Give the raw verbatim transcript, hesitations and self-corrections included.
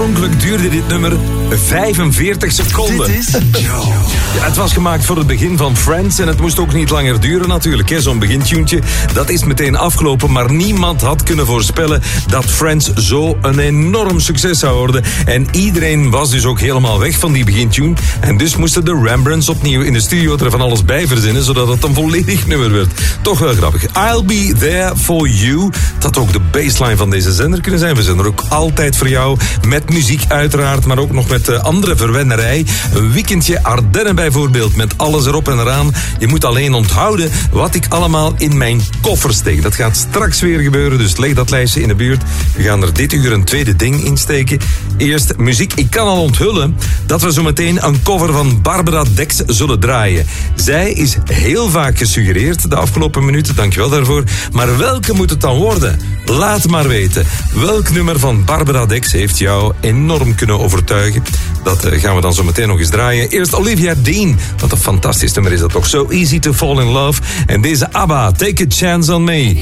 Oorspronkelijk duurde dit nummer vijfenveertig seconden. Dit is Joe. Ja, het was gemaakt voor het begin van Friends en het moest ook niet langer duren natuurlijk. Hè. Zo'n begintuntje, dat is meteen afgelopen. Maar niemand had kunnen voorspellen dat Friends zo een enorm succes zou worden. En iedereen was dus ook helemaal weg van die begintune. En dus moesten de Rembrandts opnieuw in de studio er van alles bij verzinnen, zodat het een volledig nummer werd. Toch wel grappig. I'll be there for you. Dat had ook de baseline van deze zender kunnen zijn. We zijn er ook altijd voor jou. Met muziek uiteraard, maar ook nog met uh, andere verwennerij. Een weekendje Ardennen bijvoorbeeld, met alles erop en eraan. Je moet alleen onthouden wat ik allemaal in mijn koffer steek. Dat gaat straks weer gebeuren, dus leg dat lijstje in de buurt. We gaan er dit uur een tweede ding in steken. Eerst muziek. Ik kan al onthullen dat we zo meteen een cover van Barbara Dex zullen draaien. Zij is heel vaak gesuggereerd de afgelopen minuten, dankjewel daarvoor. Maar welke moet het dan worden? Laat maar weten. Welk nummer van Barbara Dex heeft jou enorm kunnen overtuigen? Dat uh, gaan we dan zo meteen nog eens draaien. Eerst Olivia Dean. Wat een fantastisch nummer is dat toch. So Easy to Fall in Love. En deze ABBA, Take a Chance on Me.